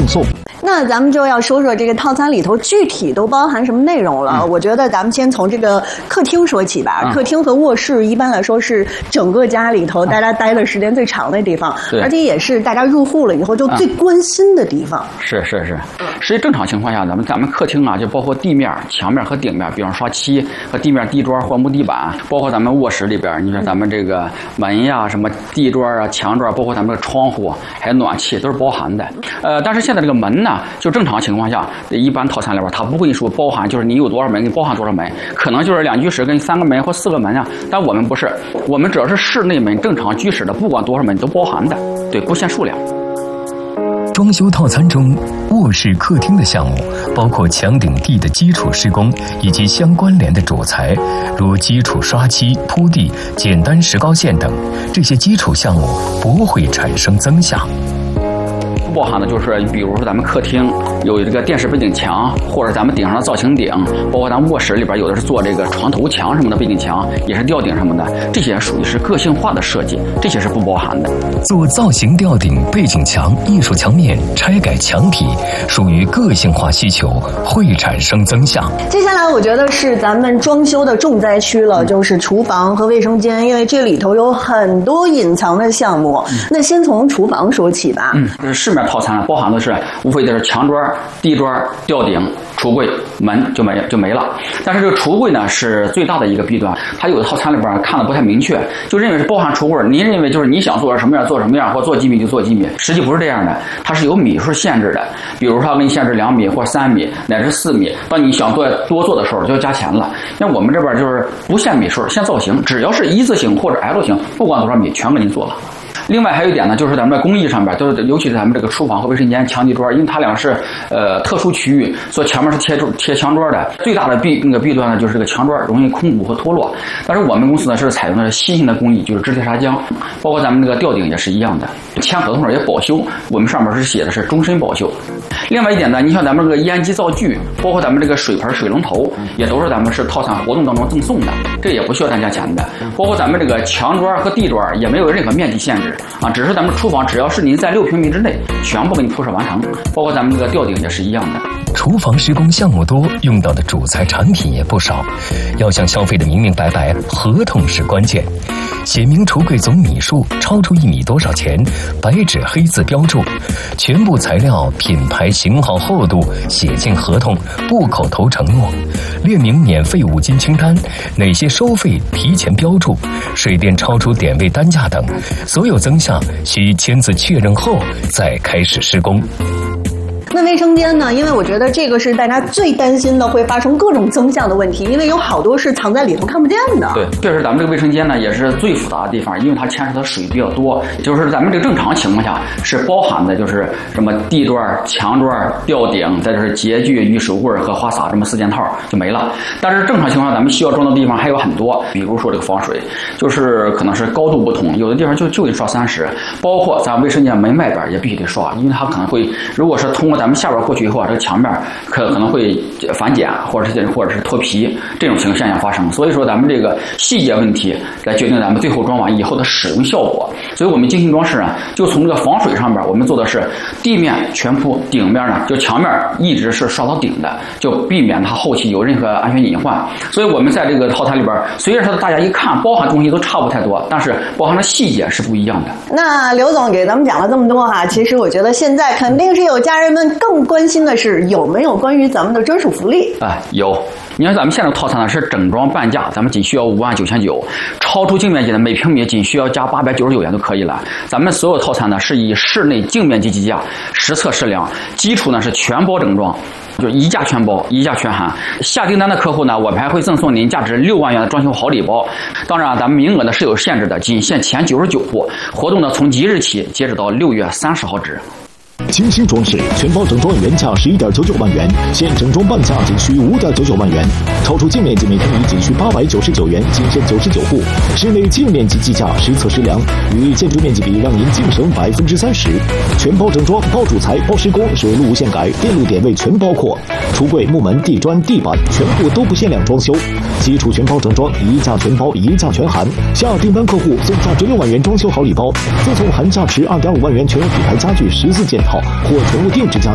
送。 那咱们就要说说这个套餐里头具体都包含什么内容了。我觉得咱们先从这个客厅说起吧。客厅和卧室一般来说是整个家里头大家待的时间最长的地方，而且也是大家入户了以后就最关心的地方。 是。实际正常情况下，咱们客厅啊，就包括地面、墙面和顶面，比方刷漆和地面地砖或木地板，包括咱们卧室里边，你说咱们这个门呀、什么地砖啊、墙砖，包括咱们的窗户还有暖气都是包含的。但是现在这个门呢，就正常情况下，一般套餐里边它不会说包含，就是你有多少门，你包含多少门，可能就是2居室跟3个门或4个门啊。但我们不是，我们只要是室内门正常居室的，不管多少门都包含的，对，不限数量。 装修套餐中，卧室、客厅的项目包括墙顶地的基础施工以及相关联的主材，如基础刷漆、铺地、简单石膏线等。这些基础项目不会产生增项。 包含的就是，比如说咱们客厅有这个电视背景墙，或者咱们顶上的造型顶，包括咱们卧室里边有的是做这个床头墙什么的背景墙，也是吊顶什么的，这些属于是个性化的设计，这些是不包含的。 做造型吊顶、背景墙、艺术墙面、拆改墙体，属于个性化需求，会产生增项。 接下来我觉得是咱们装修的重灾区了，就是厨房和卫生间，因为这里头有很多隐藏的项目。那先从厨房说起吧。 市面套餐包含的是无非就是墙砖、地砖、吊顶、橱柜、门就没了。但是这个橱柜呢是最大的一个弊端，它有的套餐里边看的不太明确，就认为是包含橱柜，您认为就是你想做什么样做什么样，或做几米就做几米，实际不是这样的，它是有米数限制的。比如说它给你限制2米或3米乃至4米，当你想多做的时候就要加钱了。那我们这边就是不限米数，限造型，只要是一字形或者 L 型，不管多少米全给您做了。另外还有一点呢，就是咱们的工艺上边，都是尤其是咱们这个厨房和卫生间墙地砖，因为它俩是特殊区域，所以墙面是贴墙砖的。最大的弊端呢，就是这个墙砖容易空鼓和脱落。但是我们公司呢是采用的新型的工艺，就是支贴砂浆，包括咱们这个吊顶也是一样的。签合同上也保修，我们上面是写的是终身保修。另外一点呢，你像咱们这个烟机灶具，包括咱们这个水盆、水龙头，也都是咱们是套餐活动当中赠送的，这也不需要单加钱的。包括咱们这个墙砖和地砖也没有任何面积限制。只是咱们厨房只要是您在6平米之内，全部给你铺设完成，包括咱们这个吊顶也是一样的。 厨房施工项目多，用到的主材产品也不少，要向消费的明明白白，合同是关键。写明橱柜总米数，超出1米多少钱，白纸黑字标注，全部材料、品牌、型号、厚度写进合同，不口头承诺，列明免费5金清单，哪些收费提前标注，水电超出点位单价等，所有增项需签字确认后再开始施工。 那卫生间呢？因为我觉得这个是大家最担心的，会发生各种增项的问题，因为有好多是藏在里头看不见的。 对，确实咱们这个卫生间呢也是最复杂的地方，因为它牵扯的水比较多。就是咱们这个正常情况下是包含的，就是什么地砖、墙砖、吊顶，再就是洁具、浴手柜和花洒这么4件套就没了。但是正常情况下，咱们需要装的地方还有很多，比如说这个防水，就是可能是高度不同，有的地方就得刷30，包括咱卫生间门外边也必须得刷，因为它可能会，如果是通过咱们下边过去以后啊，这个墙面可能会反碱或者是脱皮这种现象发生。所以说咱们这个细节问题来决定咱们最后装完以后的使用效果。所以我们精心装饰啊，就从这个防水上边，我们做的是地面全铺，顶面呢就墙面一直是刷到顶的，就避免它后期有任何安全隐患。所以我们在这个套餐里边，虽然说大家一看包含东西都差不太多，但是包含的细节是不一样的。 那刘总给咱们讲了这么多哈，其实我觉得现在肯定是有家人们更关心的是有没有关于咱们的专属福利啊？有。你看咱们现在的套餐呢是整装半价，咱们仅需要59900，超出净面积的每平米仅需要加899元就可以了。咱们所有套餐呢是以室内净面积计价，实测实量，基础呢是全包整装。就一价全包，一价全含。下订单的客户呢，我们还会赠送您价值6万元的装修好礼包。当然，咱们名额呢是有限制的，仅限前99户。活动呢从即日起截止到6月30号止。 精心装饰，全包整装原价11.99万元，现整装半价仅需5.99万元，超出净面积每平米仅需899元，仅限99户。室内净面积计价，实测实量，与建筑面积比让您净省30%。全包整装，包主材，包施工，水路无限改，电路点位全包括。橱柜、木门、地砖、地板全部都不限量装修。基础全包整装，一价全包，一价全含。下订单客户送价值6万元装修好礼包，赠送含价值2.5万元全屋品牌家具14件套或全屋定制家具。